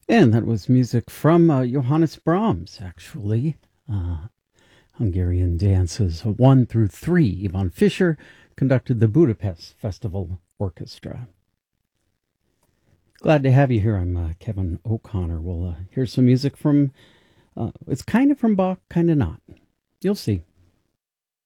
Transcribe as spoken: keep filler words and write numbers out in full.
And that was music from uh, Johannes Brahms, actually. Uh, Hungarian dances one through three. Ivan Fischer conducted the Budapest Festival Orchestra. Glad to have you here. I'm uh, Kevin O'Connor. We'll uh, hear some music from, uh, it's kind of from Bach, kind of not. You'll see.